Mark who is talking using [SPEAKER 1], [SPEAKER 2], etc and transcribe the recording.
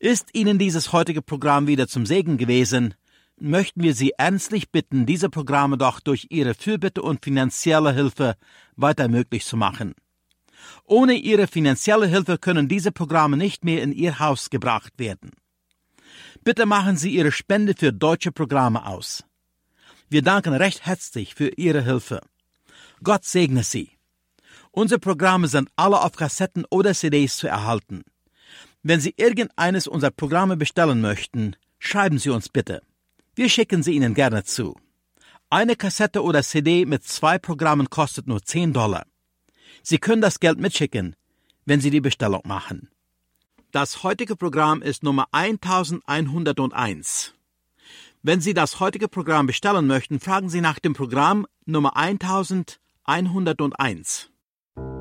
[SPEAKER 1] Ist Ihnen dieses heutige Programm wieder zum Segen gewesen, möchten wir Sie ernstlich bitten, diese Programme doch durch Ihre Fürbitte und finanzielle Hilfe weiter möglich zu machen. Ohne Ihre finanzielle Hilfe können diese Programme nicht mehr in Ihr Haus gebracht werden. Bitte machen Sie Ihre Spende für deutsche Programme aus. Wir danken recht herzlich für Ihre Hilfe. Gott segne Sie. Unsere Programme sind alle auf Kassetten oder CDs zu erhalten. Wenn Sie irgendeines unserer Programme bestellen möchten, schreiben Sie uns bitte. Wir schicken sie Ihnen gerne zu. Eine Kassette oder CD mit 2 Programmen kostet nur $10. Sie können das Geld mitschicken, wenn Sie die Bestellung machen. Das heutige Programm ist Nummer 1101. Wenn Sie das heutige Programm bestellen möchten, fragen Sie nach dem Programm Nummer 1101.